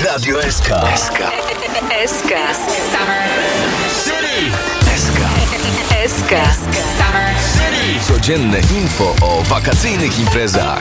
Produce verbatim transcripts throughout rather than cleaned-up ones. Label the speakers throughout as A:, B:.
A: Radio S K.
B: S K. S K.
A: Summer City. S K.
B: S K.
A: Summer City. Codzienne info o wakacyjnych imprezach.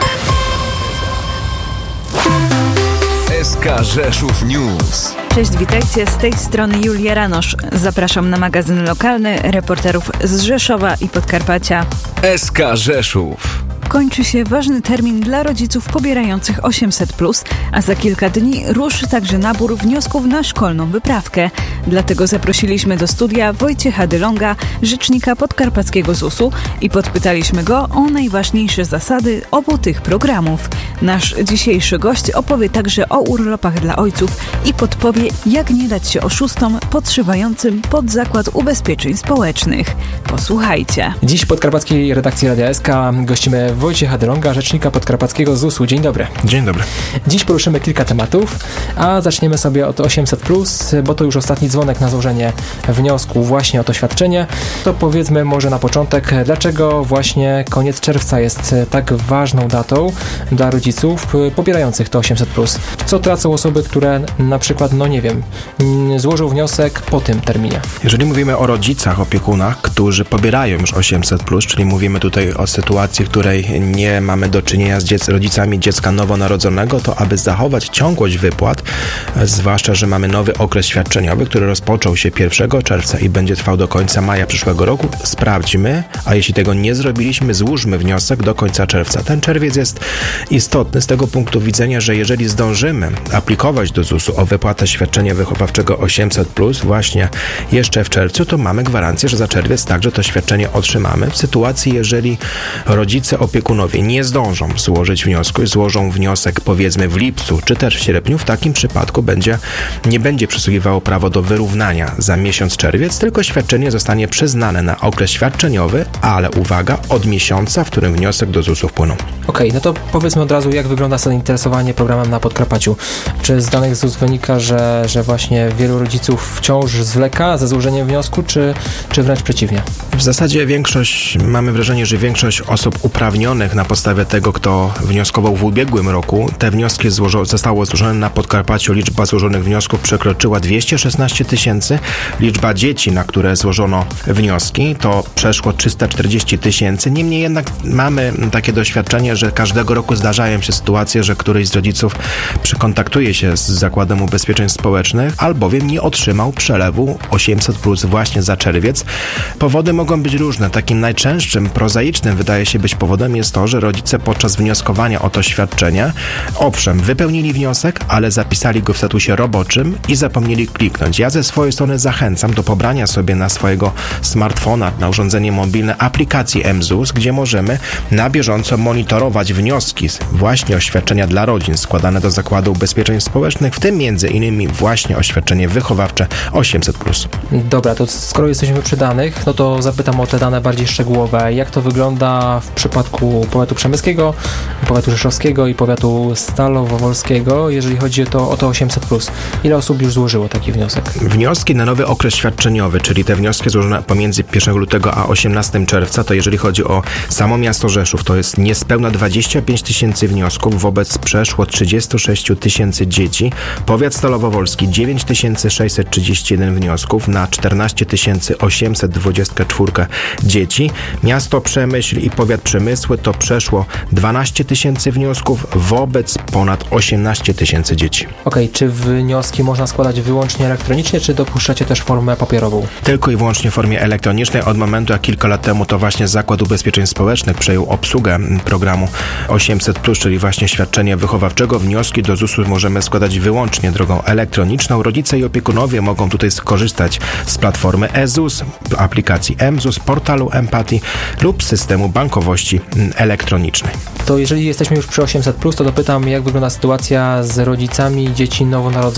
A: S K Rzeszów News.
C: Cześć, witajcie, z tej strony Julia Ranosz. Zapraszam na magazyn lokalny reporterów z Rzeszowa i Podkarpacia.
A: S K Rzeszów.
C: Kończy się ważny termin dla rodziców pobierających osiemset plus, a za kilka dni ruszy także nabór wniosków na szkolną wyprawkę. Dlatego zaprosiliśmy do studia Wojciecha Dylonga, rzecznika podkarpackiego zusu, i podpytaliśmy go o najważniejsze zasady obu tych programów. Nasz dzisiejszy gość opowie także o urlopach dla ojców i podpowie, jak nie dać się oszustom podszywającym pod Zakład Ubezpieczeń Społecznych. Posłuchajcie.
D: Dziś w podkarpackiej redakcji Radia S K gościmy Wojciecha Dylonga, rzecznika podkarpackiego zusu. Dzień dobry.
E: Dzień dobry.
D: Dziś poruszymy kilka tematów, a zaczniemy sobie od osiemset plus, bo to już ostatni dzwonek na złożenie wniosku właśnie o to świadczenie. To powiedzmy może na początek, dlaczego właśnie koniec czerwca jest tak ważną datą dla rodziców pobierających to osiemset plus. Co tracą osoby, które na przykład, no nie wiem, złożą wniosek po tym terminie?
E: Jeżeli mówimy o rodzicach, opiekunach, którzy pobierają już osiemset plus, czyli mówimy tutaj o sytuacji, w której nie mamy do czynienia z dziec- rodzicami dziecka nowonarodzonego, to aby zachować ciągłość wypłat, zwłaszcza, że mamy nowy okres świadczeniowy, który rozpoczął się pierwszego czerwca i będzie trwał do końca maja przyszłego roku, sprawdźmy, a jeśli tego nie zrobiliśmy, złóżmy wniosek do końca czerwca. Ten czerwiec jest istotny z tego punktu widzenia, że jeżeli zdążymy aplikować do zusu o wypłatę świadczenia wychowawczego osiemset plus właśnie jeszcze w czerwcu, to mamy gwarancję, że za czerwiec także to świadczenie otrzymamy. W sytuacji, jeżeli rodzice, opiekunowie nie zdążą złożyć wniosku i złożą wniosek powiedzmy w lipcu czy też w sierpniu, w takim przypadku będzie, nie będzie przysługiwało prawo do wyrównania za miesiąc czerwiec, tylko świadczenie zostanie przyznane na okres świadczeniowy, ale uwaga, od miesiąca, w którym wniosek do zusu wpłynął.
D: Okej, okay, no to powiedzmy od razu, jak wygląda zainteresowanie programem na Podkarpaciu. Czy z danych ZUS wynika, że, że właśnie wielu rodziców wciąż zwleka ze złożeniem wniosku, czy, czy wręcz przeciwnie?
E: W zasadzie większość, mamy wrażenie, że większość osób uprawnionych na podstawie tego, kto wnioskował w ubiegłym roku, te wnioski złożo, zostało złożone na Podkarpaciu. Liczba złożonych wniosków przekroczyła dwieście szesnaście tysięcy. Liczba dzieci, na które złożono wnioski, to przeszło trzysta czterdzieści tysięcy. Niemniej jednak mamy takie doświadczenie, że każdego roku zdarzają się sytuacje, że któryś z rodziców przykontaktuje się z Zakładem Ubezpieczeń Społecznych, albowiem nie otrzymał przelewu osiemset plus właśnie za czerwiec. Powody mogą być różne. Takim najczęstszym, prozaicznym wydaje się być powodem jest to, że rodzice podczas wnioskowania o to świadczenie, owszem, wypełnili wniosek, ale zapisali go w statusie roboczym i zapomnieli kliknąć. Ja ze swojej strony zachęcam do pobrania sobie na swojego smartfona, na urządzenie mobilne aplikacji mZUS, gdzie możemy na bieżąco monitorować wnioski właśnie o świadczenia dla rodzin składane do Zakładu Ubezpieczeń Społecznych, w tym między innymi właśnie o świadczenie wychowawcze osiemset plus.
D: Dobra, to skoro jesteśmy przy danych, no to zapytam o te dane bardziej szczegółowe. Jak to wygląda w przypadku powiatu przemyskiego, powiatu rzeszowskiego i powiatu stalowowolskiego, jeżeli chodzi o to, o to osiemset plus? Ile osób już złożyło taki wniosek?
E: Wnioski na nowy okres świadczeniowy, czyli te wnioski złożone pomiędzy pierwszego lutego a osiemnastego czerwca, to jeżeli chodzi o samo miasto Rzeszów, to jest niespełna dwadzieścia pięć tysięcy wniosków wobec przeszło trzydzieści sześć tysięcy dzieci. Powiat stalowowolski dziewięć tysięcy sześćset trzydzieści jeden wniosków na czternaście tysięcy osiemset dwadzieścia cztery dzieci. Miasto Przemyśl i powiat Przemysły to przeszło dwanaście tysięcy wniosków wobec ponad osiemnaście tysięcy dzieci.
D: Okej, okay, czy wnioski można składać wyłącznie elektronicznie, czy dopuszczacie też formę papierową?
E: Tylko i wyłącznie w formie elektronicznej. Od momentu, jak kilka lat temu to właśnie Zakład Ubezpieczeń Społecznych przejął obsługę programu osiemset plus, czyli właśnie świadczenia wychowawczego, wnioski do zusu możemy składać wyłącznie drogą elektroniczną. Rodzice i opiekunowie mogą tutaj skorzystać z platformy eZUS, aplikacji mZUS, portalu Empatii lub systemu bankowości elektronicznej.
D: To jeżeli jesteśmy już przy osiemset plus, to dopytam, jak wygląda sytuacja z rodzicami dzieci nowonarodzonych?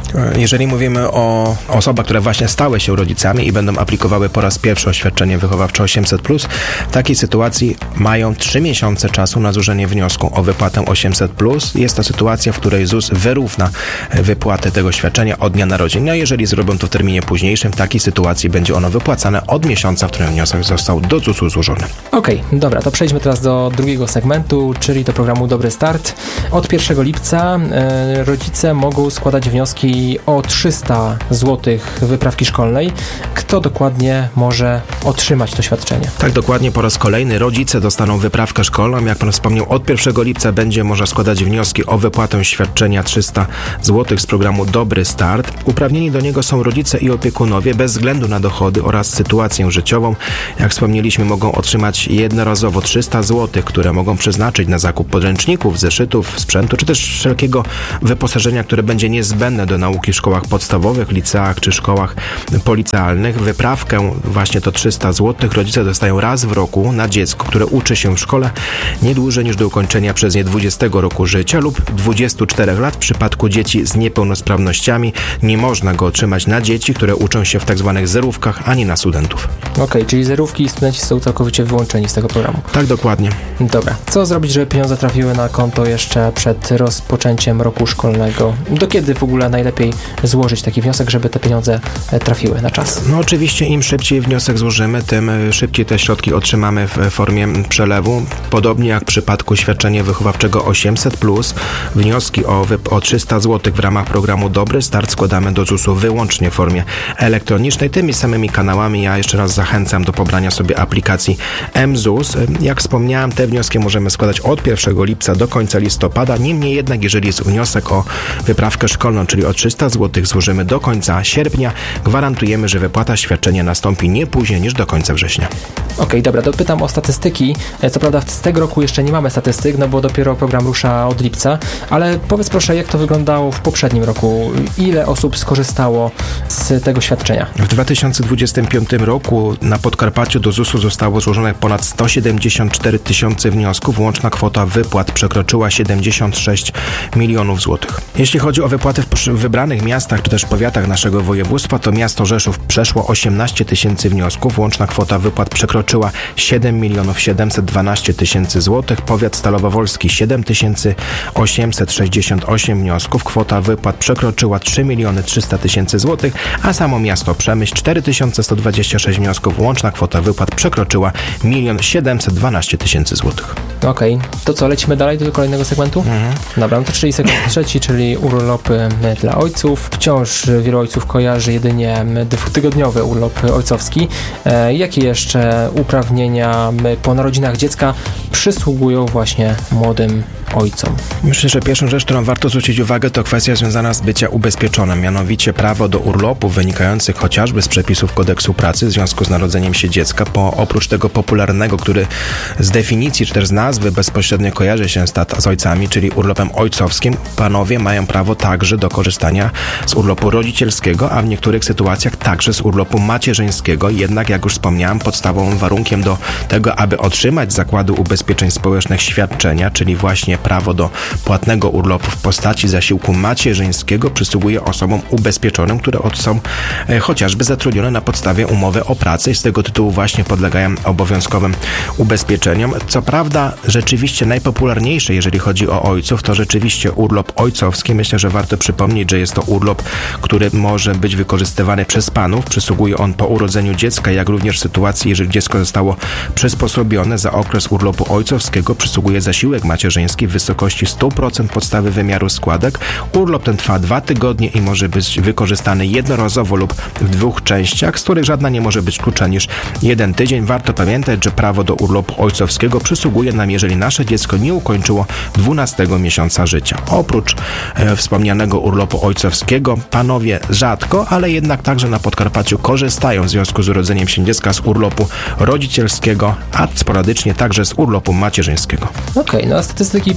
E: Jeżeli mówimy o osobach, które właśnie stały się rodzicami i będą aplikowały po raz pierwszy o świadczenie wychowawcze osiemset plus, w takiej sytuacji mają trzy miesiące czasu na złożenie wniosku o wypłatę osiemset plus. Jest to sytuacja, w której ZUS wyrówna wypłatę tego świadczenia od dnia narodzin. A jeżeli zrobią to w terminie późniejszym, w takiej sytuacji będzie ono wypłacane od miesiąca, w którym wniosek został do zusu złożony.
D: Okej, okay, dobra, to przejdźmy teraz do drugiego segmentu, czyli do programu Dobry Start. Od pierwszego lipca e, rodzice mogą składać wnioski o trzysta złotych wyprawki szkolnej. Kto dokładnie może otrzymać to świadczenie?
E: Tak, dokładnie po raz kolejny rodzice dostaną wyprawkę szkolną. Jak pan wspomniał, od pierwszego lipca będzie można składać wnioski o wypłatę świadczenia trzysta złotych z programu Dobry Start. Uprawnieni do niego są rodzice i opiekunowie bez względu na dochody oraz sytuację życiową. Jak wspomnieliśmy, mogą otrzymać jednorazowo trzysta złotych, które mogą przeznaczyć na zakup podręczników, zeszytów, sprzętu, czy też wszelkiego wyposażenia, które będzie niezbędne do nauki w szkołach podstawowych, liceach czy szkołach policealnych. Wyprawkę, właśnie to trzysta złotych, rodzice dostają raz w roku na dziecko, które uczy się w szkole nie dłużej niż do ukończenia przez nie dwudziestego roku życia lub dwudziestu czterech lat. W przypadku dzieci z niepełnosprawnościami nie można go otrzymać na dzieci, które uczą się w tak zwanych zerówkach, ani na studentów.
D: Okej, okay, czyli zerówki i studenci są całkowicie wyłączeni z tego programu.
E: Tak, dokładnie.
D: Dobra. Co zrobić, żeby pieniądze trafiły na konto jeszcze przed rozpoczęciem roku szkolnego? Do kiedy w ogóle najlepiej złożyć taki wniosek, żeby te pieniądze trafiły na czas?
E: No oczywiście im szybciej wniosek złożymy, tym szybciej te środki otrzymamy w formie przelewu. Podobnie jak w przypadku świadczenia wychowawczego osiemset plus, wnioski o, o trzysta złotych w ramach programu Dobry Start składamy do zusu wyłącznie w formie elektronicznej. Tymi samymi kanałami ja jeszcze raz zachęcam do pobrania sobie aplikacji mZUS. Jak wspomniałem, te wnioski możemy składać od pierwszego lipca do końca listopada. Niemniej jednak, jeżeli jest wniosek o wyprawkę szkolną, czyli o trzysta złotych, złożymy do końca sierpnia, gwarantujemy, że wypłata świadczenia nastąpi nie później niż do końca września.
D: Okej, okay, dobra, to pytam o statystyki. Co prawda z tego roku jeszcze nie mamy statystyk, no bo dopiero program rusza od lipca, ale powiedz proszę, jak to wyglądało w poprzednim roku? Ile osób skorzystało z tego świadczenia?
E: W dwa tysiące dwudziestym piątym roku na Podkarpaciu do zusu zostało złożonych ponad sto siedemdziesiąt cztery tysiące wniosków. Łączna kwota wypłat przekroczyła siedemdziesiąt sześć milionów złotych. Jeśli chodzi o wypłaty w wybranych miastach czy też powiatach naszego województwa, to miasto Rzeszów przeszło osiemnaście tysięcy wniosków. Łączna kwota wypłat przekroczyła siedem milionów siedemset dwanaście tysięcy złotych. Powiat Stalowo-Wolski siedem tysięcy osiemset sześćdziesiąt osiem wniosków. Kwota wypłat przekroczyła trzy miliony trzysta tysięcy złotych, a samo miasto Przemyśl cztery tysiące sto dwadzieścia sześć wniosków. Łączna kwota wypłat przekroczyła milion siedemset dwanaście tysięcy złotych.
D: Okej, okay. To co, lecimy dalej do kolejnego segmentu? Mhm. Dobra, no to czyli segment trzeci, czyli urlopy dla ojców. Wciąż wielu ojców kojarzy jedynie dwutygodniowy urlop ojcowski. E, jakie jeszcze uprawnienia po narodzinach dziecka przysługują właśnie młodym ojcom?
E: Myślę, że pierwszą rzecz, którą warto zwrócić uwagę, to kwestia związana z bycia ubezpieczonym, mianowicie prawo do urlopów wynikających chociażby z przepisów kodeksu pracy w związku z narodzeniem się dziecka, po, oprócz tego popularnego, który z definicji czy też z nazwy bezpośrednio kojarzy się z, tata, z ojcami, czyli urlopem ojcowskim, panowie mają prawo także do korzystania z urlopu rodzicielskiego, a w niektórych sytuacjach także z urlopu macierzyńskiego. Jednak, jak już wspomniałem, podstawowym warunkiem do tego, aby otrzymać z Zakładu Ubezpieczeń Społecznych świadczenia, czyli właśnie prawo do płatnego urlopu w postaci zasiłku macierzyńskiego, przysługuje osobom ubezpieczonym, które są e, chociażby zatrudnione na podstawie umowy o pracę i z tego tytułu właśnie podlegają obowiązkowym ubezpieczeniom. Co prawda, rzeczywiście najpopularniejsze, jeżeli chodzi o ojców, to rzeczywiście urlop ojcowski. Myślę, że warto przypomnieć, że jest to urlop, który może być wykorzystywany przez panów. Przysługuje on po urodzeniu dziecka, jak również w sytuacji, jeżeli dziecko zostało przysposobione. Za okres urlopu ojcowskiego przysługuje zasiłek macierzyński w wysokości sto procent podstawy wymiaru składek. Urlop ten trwa dwa tygodnie i może być wykorzystany jednorazowo lub w dwóch częściach, z których żadna nie może być krótsza niż jeden tydzień. Warto pamiętać, że prawo do urlopu ojcowskiego przysługuje nam, jeżeli nasze dziecko nie ukończyło dwunastego miesiąca życia. Oprócz e, wspomnianego urlopu ojcowskiego panowie rzadko, ale jednak także na Podkarpaciu korzystają w związku z urodzeniem się dziecka z urlopu rodzicielskiego, a sporadycznie także z urlopu macierzyńskiego.
D: Okej, okay, no a statystyki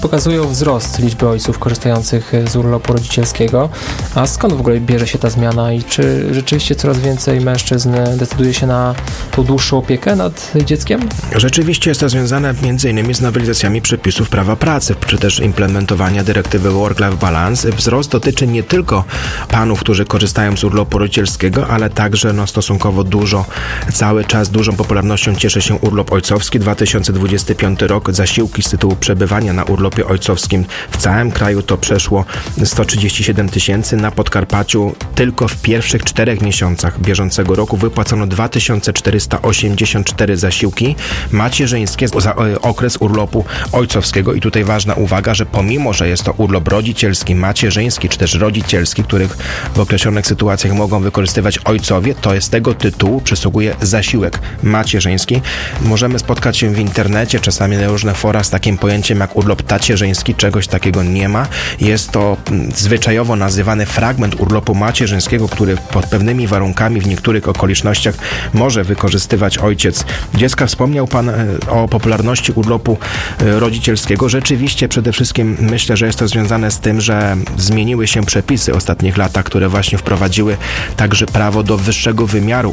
D: pokazują wzrost liczby ojców korzystających z urlopu rodzicielskiego. A skąd w ogóle bierze się ta zmiana i czy rzeczywiście coraz więcej mężczyzn decyduje się na tą dłuższą opiekę nad dzieckiem?
E: Rzeczywiście jest to związane między innymi z nowelizacjami przepisów prawa pracy, czy też implementowania dyrektywy Work-Life Balance. Wzrost dotyczy nie tylko panów, którzy korzystają z urlopu rodzicielskiego, ale także no, stosunkowo dużo, cały czas dużą popularnością cieszy się urlop ojcowski. dwa tysiące dwudziesty piąty rok, zasiłki z tytułu przebywania na urlopie ojcowskim w całym kraju to przeszło sto trzydzieści siedem tysięcy. Na Podkarpaciu tylko w pierwszych czterech miesiącach bieżącego roku wypłacono dwa tysiące czterysta osiemdziesiąt cztery zasiłki macierzyńskie za okres urlopu ojcowskiego. I tutaj ważna uwaga, że pomimo, że jest to urlop rodzicielski, macierzyński czy też rodzicielski, których w określonych sytuacjach mogą wykorzystywać ojcowie, to z tego tytułu przysługuje zasiłek macierzyński. Możemy spotkać się w internecie, czasami na różne fora z takim pojęciem jak urlop tacierzyński. Czegoś takiego nie ma. Jest to zwyczajowo nazywany fragment urlopu macierzyńskiego, który pod pewnymi warunkami w niektórych okolicznościach może wykorzystywać ojciec dziecka. Wspomniał Pan o popularności urlopu rodzicielskiego. Rzeczywiście przede wszystkim myślę, że jest to związane z tym, że zmieniły się przepisy w ostatnich latach, które właśnie wprowadziły także prawo do wyższego wymiaru